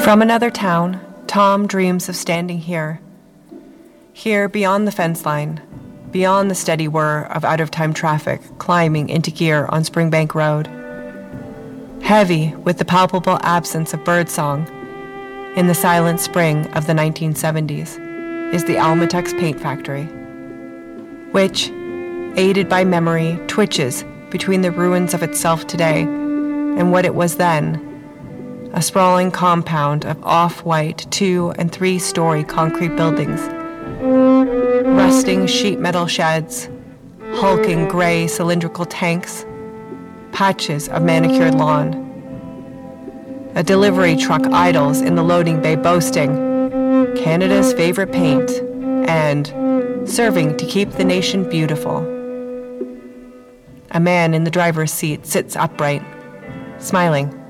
From another town, Tom dreams of standing here. Here, beyond the fence line, beyond the steady whir of out-of-time traffic climbing into gear on Springbank Road. Heavy with the palpable absence of birdsong, in the silent spring of the 1970s, is the Almatex Paint Factory, which, aided by memory, twitches between the ruins of itself today and what it was then, a sprawling compound of off-white 2- and 3-story concrete buildings, rusting sheet metal sheds, hulking gray cylindrical tanks, patches of manicured lawn. A delivery truck idles in the loading bay boasting Canada's favorite paint and serving to keep the nation beautiful. A man in the driver's seat sits upright, smiling.